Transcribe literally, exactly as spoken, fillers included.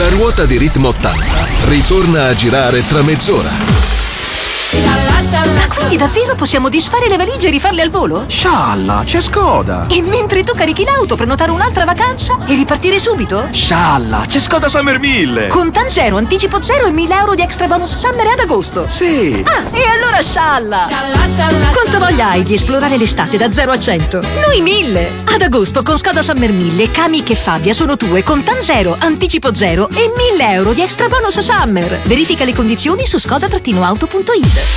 La ruota di Ritmo ottanta ritorna a girare tra mezz'ora. Ma quindi davvero possiamo disfare le valigie e rifarle al volo? Scialla, c'è Skoda! E mentre tu carichi l'auto, prenotare un'altra vacanza e ripartire subito? Scialla, c'è Skoda Summer mille! Con Tan Zero, anticipo zero e mille euro di extra bonus summer ad agosto. Sì! Ah, e allora scialla! Quanta voglia hai di esplorare l'estate da zero a cento? Noi mille! Ad agosto con Skoda Summer mille, Kamiq e Fabia sono tue con Tan Zero, anticipo zero e mille euro di extra bonus summer. Verifica le condizioni su skoda auto punto it.